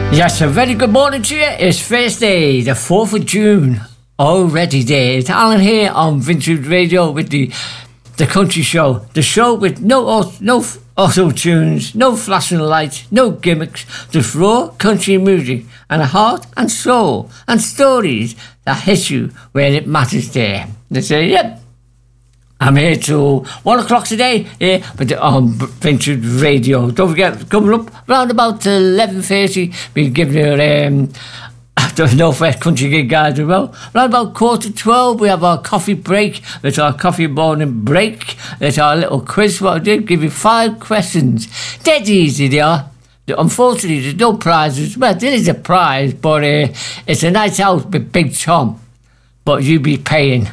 Yes, a very good morning to you. It's Thursday, the 4th of June. Already there. It's Alan here on Vintage Radio with the Country Show. The show with no auto-tunes, no flashing lights, no gimmicks, just raw country music and a heart and soul and stories that hit you where it matters there. They say, yep. I'm here till 1 o'clock today, here on Vintage Radio. Don't forget, coming up around about 11:30, we're giving you the North West Country Gig Guide as well. Around about 11:45, we have our coffee break. It's our coffee morning break. It's our little quiz. What I do, give you 5 questions. Dead easy, they are. Unfortunately, there's no prizes. Well, there is a prize, but it's a night out with Big Tom. But you be paying.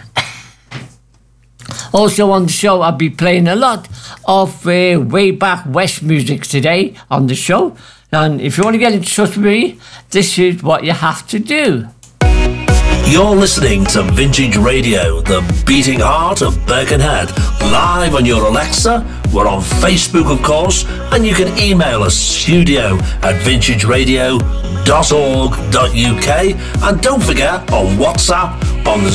Also on the show, I'll be playing a lot of way back West music today on the show. And if you want to get in touch with me, this is what you have to do. You're listening to Vintage Radio, the beating heart of Birkenhead. Live on your Alexa. We're on Facebook, of course. And you can email us, studio@vintageradio.org.uk. And don't forget, on WhatsApp, on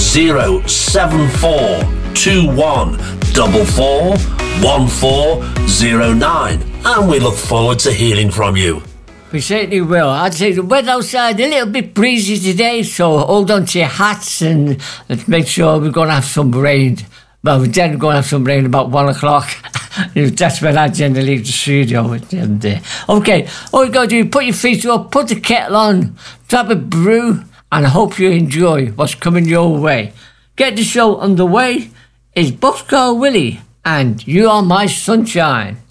074441409, and we look forward to hearing from you. We certainly will. I'd say the weather outside a little bit breezy today, so hold on to your hats and let's make sure we're going to have some rain. Well, we're generally going to have some rain about 1 o'clock. That's when I generally leave the studio at the end of the day. Okay, all you got to do is put your feet up, put the kettle on, grab a brew, and I hope you enjoy what's coming your way. Get the show underway. It's Boxcar Willie, and You Are My Sunshine.